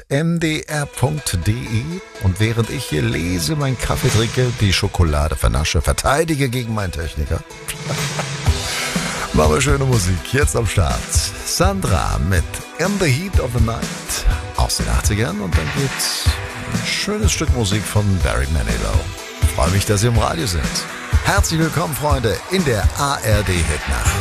mdr.de und während ich hier lese, meinen Kaffee trinke, die Schokolade vernasche, verteidige gegen meinen Techniker. Machen wir schöne Musik, jetzt am Start. Sandra mit In the Heat of the Night aus den 80ern und dann geht's ein schönes Stück Musik von Barry Manilow. Freue mich, dass Sie im Radio sind. Herzlich willkommen, Freunde, in der ARD Hitnacht.